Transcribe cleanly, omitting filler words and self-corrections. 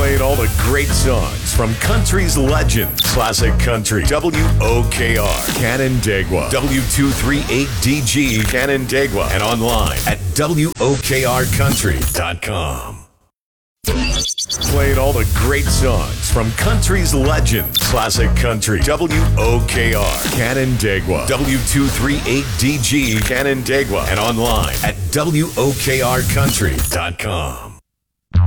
Played all the great songs from country's legends. Classic Country, WOKR, Canandaigua, W238DG, Canandaigua, and online at WOKRCountry.com. Played all the great songs from country's legends. Classic Country, WOKR, Canandaigua, W238DG, Canandaigua, and online at WOKRCountry.com.